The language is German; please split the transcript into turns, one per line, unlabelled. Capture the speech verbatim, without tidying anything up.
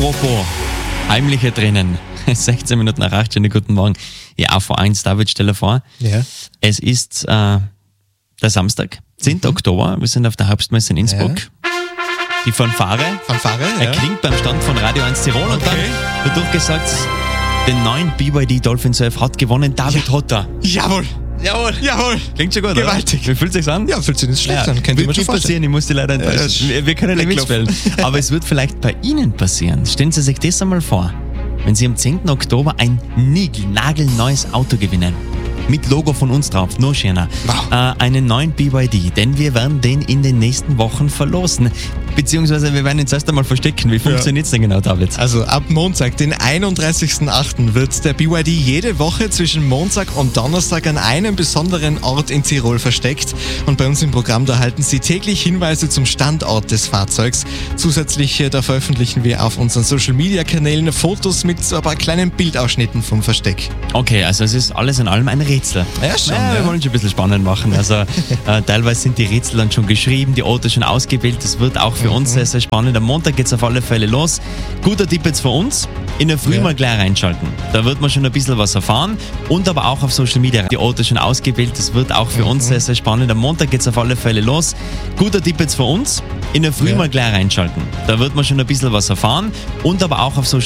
Apropos heimliche Tränen. sechzehn Minuten nach acht, schönen guten Morgen. Ja, V eins, David, stell dir vor.
Ja.
Es ist äh, der Samstag, zehnten Oktober. Wir sind auf der Herbstmesse in Innsbruck.
Ja.
Die Fanfare
Fanfare, ja.
erklingt beim Stand von Radio eins Tirol. Und dann
Okay.
wird durchgesagt, den neuen B Y D Dolphin Surf hat gewonnen David
Ja.
Hotter.
Jawohl.
Jawohl.
Jawohl.
Klingt schon gut,
Gewaltig.
oder? Wie fühlt sich's an?
Ja, fühlt sich nicht schlecht
Ja,
an. Könnte
wird
man schon
nicht
vorstellen.
passieren, ich muss die leider enttäuschen.
Ja,
wir, wir können nicht
wegklopfen.
mitspielen. Aber es wird vielleicht bei Ihnen passieren. Stellen Sie sich das einmal vor, wenn Sie am zehnten Oktober ein niegelnagelneues Auto gewinnen. Mit Logo von uns drauf, no schöner.
Wow.
Äh, einen neuen B Y D, denn wir werden den in den nächsten Wochen verlosen. Beziehungsweise wir werden ihn zuerst einmal verstecken. Wie funktioniert es denn genau, David?
Also ab Montag, den einunddreißigsten achten, wird der B Y D jede Woche zwischen Montag und Donnerstag an einem besonderen Ort in Tirol versteckt. Und bei uns im Programm, da erhalten Sie täglich Hinweise zum Standort des Fahrzeugs. Zusätzlich, äh, da veröffentlichen wir auf unseren Social-Media-Kanälen Fotos mit so ein paar kleinen Bildausschnitten vom Versteck.
Okay, also es ist alles in allem ein Rätsel.
Ja, schon,
Ja, wir
ja.
wollen schon ein bisschen spannend machen. Also äh, teilweise sind die Rätsel dann schon geschrieben, die Orte schon ausgewählt. Das wird auch für uns sehr, sehr spannend. Am Montag geht es auf alle Fälle los. Guter Tipp jetzt für uns. In der Früh
Ja.
mal gleich reinschalten. Da wird man schon ein bisschen was erfahren. Und aber auch auf Social Media. Die Orte schon ausgewählt. Das wird auch für uns sehr, sehr spannend. Am Montag geht es auf alle Fälle los. Guter Tipp jetzt für uns. In der Früh
Ja.
mal gleich reinschalten. Da wird man schon ein bisschen was erfahren. Und aber auch auf Social